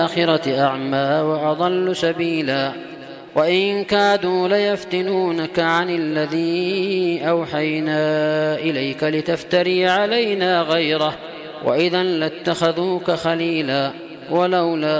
الآخرة أعمى وأضل سبيلا وإن كادوا ليفتنونك عن الذي أوحينا إليك لتفتري علينا غيره وإذا لاتخذوك خليلا ولولا